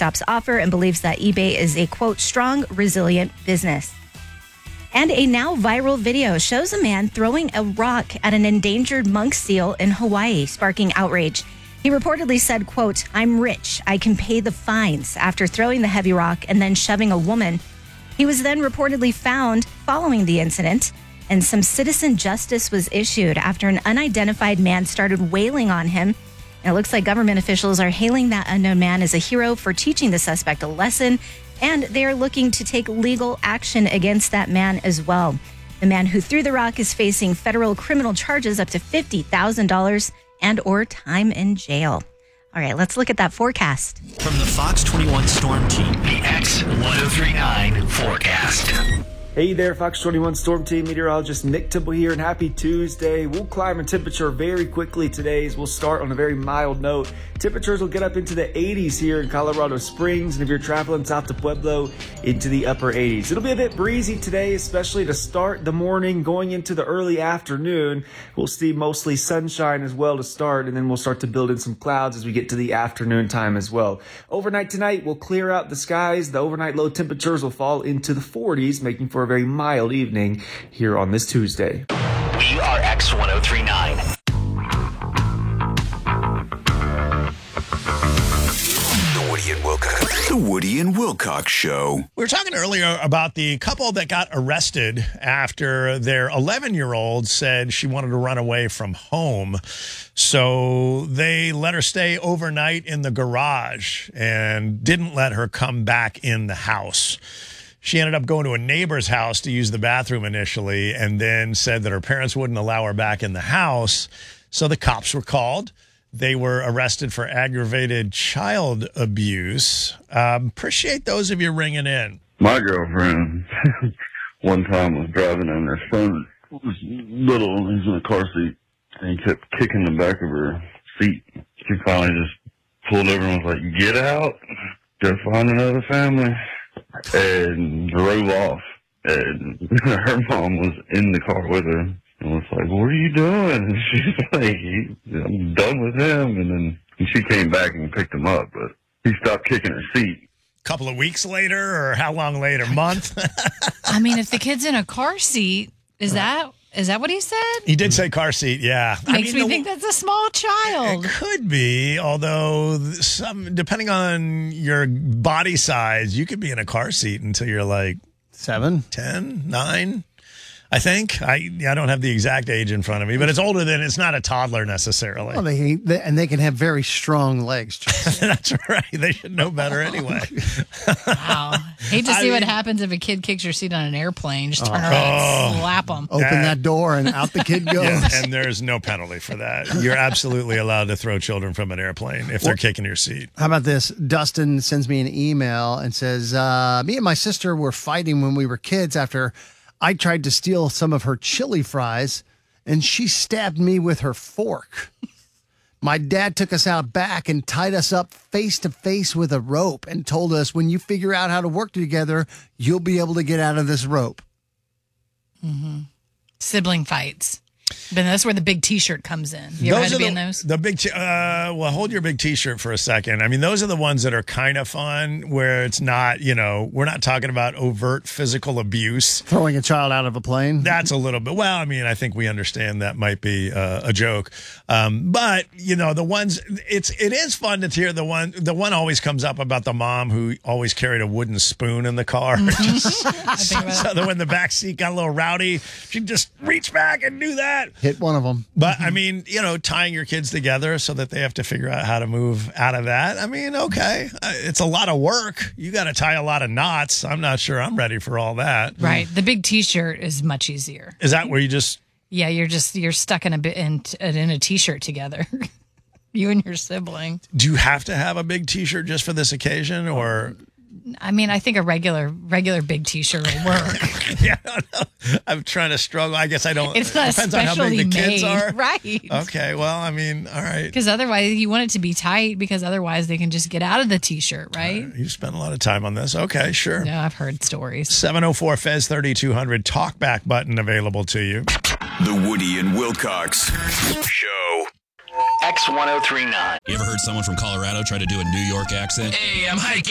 GameStop's offer and believes that eBay is a, quote, strong, resilient business. And a now viral video shows a man throwing a rock at an endangered monk seal in Hawaii, sparking outrage. He reportedly said, quote, "I'm rich. I can pay the fines," after throwing the heavy rock and then shoving a woman. He was then reportedly found following the incident, and some citizen justice was issued after an unidentified man started wailing on him. And it looks like government officials are hailing that unknown man as a hero for teaching the suspect a lesson, and they are looking to take legal action against that man as well. The man who threw the rock is facing federal criminal charges up to $50,000 and or time in jail. All right, let's look at that forecast. From the Fox 21 Storm Team, the X1039 forecast. Hey there, Fox 21 Storm Team meteorologist Nick Temple here, and happy Tuesday. We'll climb in temperature very quickly today as we'll start on a very mild note. Temperatures will get up into the 80s here in Colorado Springs, and if you're traveling south to Pueblo, into the upper 80s. It'll be a bit breezy today, especially to start the morning, going into the early afternoon. We'll see mostly sunshine as well to start, and then we'll start to build in some clouds as we get to the afternoon time as well. Overnight tonight, we'll clear out the skies. The overnight low temperatures will fall into the 40s, making for a very mild evening here on this Tuesday. We are X1039. The Woody and Wilcox Show. We were talking earlier about the couple that got arrested after their 11-year-old said she wanted to run away from home. So they let her stay overnight in the garage and didn't let her come back in the house. She ended up going to a neighbor's house to use the bathroom initially and then said that her parents wouldn't allow her back in the house. So the cops were called. They were arrested for aggravated child abuse. Appreciate those of you ringing in. My girlfriend one time was driving and her son was little and he's in a car seat and he kept kicking the back of her seat. She finally just pulled over and was like, "Get out, go find another family," and drove off. And her mom was in the car with her. And was like, "What are you doing?" And she's like, "I'm done with him." And then she came back and picked him up, but he stopped kicking her seat. Couple of weeks later, or how long later? Month? I mean, if the kid's in a car seat, is that what he said? He did say car seat, yeah. Makes me think that's a small child. It could be, although depending on your body size, you could be in a car seat until you're like 7, 10, 9. I think. I don't have the exact age in front of me, but it's older than, it's not a toddler necessarily. Well, they can have very strong legs. That's right. They should know better anyway. Wow. Hate to see what happens if a kid kicks your seat on an airplane. Just turn around and slap them. Open that door and out the kid goes. Yeah, and there's no penalty for that. You're absolutely allowed to throw children from an airplane if they're kicking your seat. How about this? Dustin sends me an email and says, me and my sister were fighting when we were kids after I tried to steal some of her chili fries, and she stabbed me with her fork. My dad took us out back and tied us up face to face with a rope and told us, when you figure out how to work together, you'll be able to get out of this rope. Mm-hmm. Sibling fights. But that's where the big T-shirt comes in. You ever had to be in those? The big, well, hold your big T-shirt for a second. I mean, those are the ones that are kind of fun, where it's not, we're not talking about overt physical abuse. Throwing a child out of a plane? That's a little bit, well, I mean, I think we understand that might be a joke. But, the ones, it is fun to hear the one always comes up about the mom who always carried a wooden spoon in the car. So that when the back seat got a little rowdy, she'd just reach back and do that. Hit one of them. But, I mean, tying your kids together so that they have to figure out how to move out of that. I mean, okay. It's a lot of work. You got to tie a lot of knots. I'm not sure I'm ready for all that. Right. The big T-shirt is much easier. Is that where you just... Yeah, you're stuck in a T-shirt together. You and your sibling. Do you have to have a big T-shirt just for this occasion, or... I mean, I think a regular big T-shirt will work. Yeah, I don't know. I'm trying to struggle. I guess I don't. It's not depends on how big the kids are. Right. Okay, well, I mean, all right. Because otherwise, you want it to be tight, because otherwise they can just get out of the T-shirt, right? You spent a lot of time on this. Okay, sure. Yeah, I've heard stories. 704-FEZ-3200, talkback button available to you. The Woody and Wilcox Show. X1039. You ever heard someone from Colorado try to do a New York accent? Hey, I'm hiking.